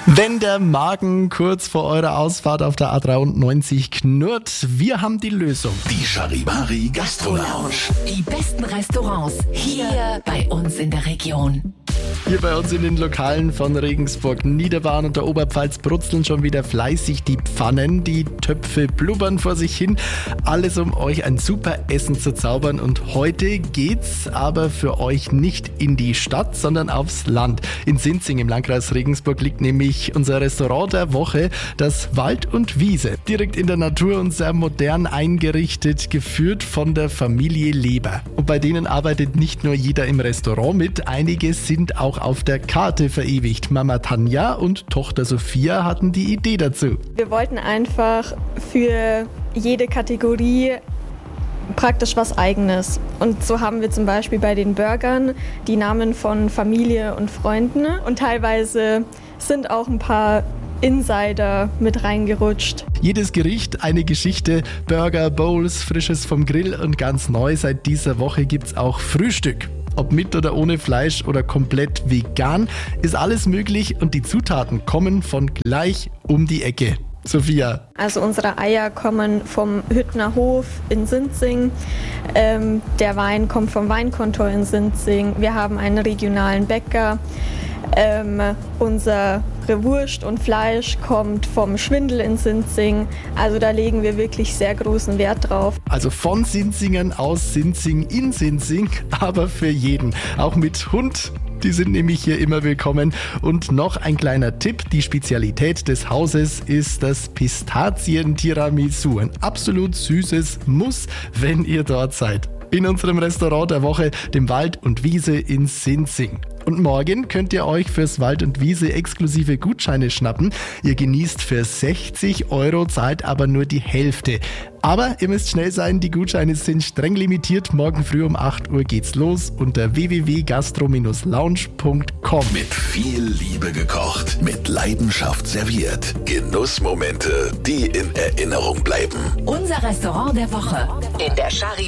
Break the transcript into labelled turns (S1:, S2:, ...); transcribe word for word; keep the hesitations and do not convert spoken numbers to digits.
S1: Wenn der Magen kurz vor eurer Ausfahrt auf der A dreiundneunzig knurrt, wir haben die Lösung.
S2: Die Charivari Gastro Lounge.
S3: Die besten Restaurants hier bei uns in der Region.
S1: Hier bei uns in den Lokalen von Regensburg, Niederbayern und der Oberpfalz brutzeln schon wieder fleißig die Pfannen, die Töpfe blubbern vor sich hin. Alles um euch ein super Essen zu zaubern, und heute geht's aber für euch nicht in die Stadt, sondern aufs Land. In Sinzing im Landkreis Regensburg liegt nämlich unser Restaurant der Woche, das Wald und Wiese. Direkt in der Natur und sehr modern eingerichtet, geführt von der Familie Leber. Und bei denen arbeitet nicht nur jeder im Restaurant mit, einige sind auch auf der Karte verewigt. Mama Tanja und Tochter Sophia hatten die Idee dazu.
S4: Wir wollten einfach für jede Kategorie praktisch was Eigenes. Und so haben wir zum Beispiel bei den Burgern die Namen von Familie und Freunden. Und teilweise sind auch ein paar Insider mit reingerutscht.
S1: Jedes Gericht eine Geschichte, Burger, Bowls, Frisches vom Grill, und ganz neu seit dieser Woche gibt's auch Frühstück. Ob mit oder ohne Fleisch oder komplett vegan, ist alles möglich, und die Zutaten kommen von gleich um die Ecke. Sophia.
S4: Also unsere Eier kommen vom Hüttner Hof in Sinzing. Ähm, der Wein kommt vom Weinkontor in Sinzing. Wir haben einen regionalen Bäcker. Ähm, unsere Wurst und Fleisch kommt vom Schwindel in Sinzing. Also da legen wir wirklich sehr großen Wert drauf.
S1: Also von Sinzingern aus Sinzing in Sinzing, aber für jeden. Auch mit Hund. Die sind nämlich hier immer willkommen. Und noch ein kleiner Tipp: Die Spezialität des Hauses ist das Pistazien-Tiramisu. Ein absolut süßes Muss, wenn ihr dort seid. In unserem Restaurant der Woche, dem Wald und Wiese in Sinzing. Und morgen könnt ihr euch fürs Wald und Wiese exklusive Gutscheine schnappen. Ihr genießt für sechzig Euro, zahlt aber nur die Hälfte. Aber ihr müsst schnell sein, die Gutscheine sind streng limitiert. Morgen früh um acht Uhr geht's los unter w w w punkt gastro lounge punkt com.
S2: Mit viel Liebe gekocht, mit Leidenschaft serviert. Genussmomente, die in Erinnerung bleiben.
S3: Unser Restaurant der Woche in der Charivari.